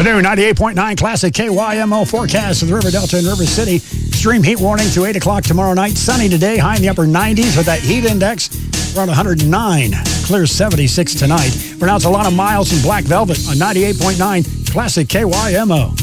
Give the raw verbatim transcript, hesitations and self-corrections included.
The new ninety-eight point nine Classic K Y M O forecast of the River Delta and River City. Extreme heat warning through eight o'clock tomorrow night. Sunny today, high in the upper nineties with that heat index around one hundred nine. Clear seventy-six tonight. For now, it's a lot of miles in Black Velvet on ninety-eight point nine Classic K Y M O.